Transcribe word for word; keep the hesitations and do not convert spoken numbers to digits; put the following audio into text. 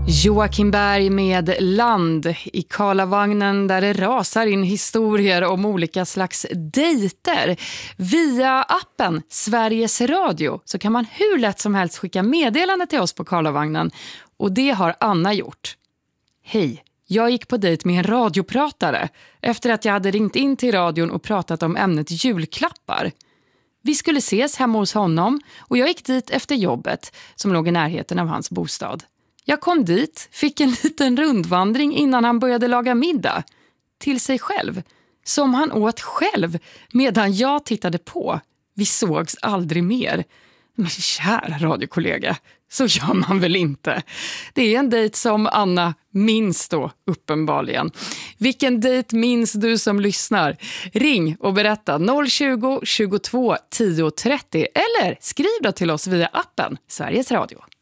Joakim Berg med Land i Karlavagnen där det rasar in historier om olika slags dejter. Via appen Sveriges Radio så kan man hur lätt som helst skicka meddelande till oss på Karlavagnen, och det har Anna gjort. Hej, jag gick på dejt med en radiopratare efter att jag hade ringt in till radion och pratat om ämnet julklappar. Vi skulle ses hemma hos honom och jag gick dit efter jobbet som låg i närheten av hans bostad. Jag kom dit, fick en liten rundvandring innan han började laga middag. Till sig själv. Som han åt själv medan jag tittade på. Vi sågs aldrig mer. Men kära radiokollega, så gör man väl inte. Det är en dejt som Anna minns då, uppenbarligen. Vilken dejt minns du som lyssnar? Ring och berätta noll tjugo, tjugotvå, tio trettio eller skriv då till oss via appen Sveriges Radio.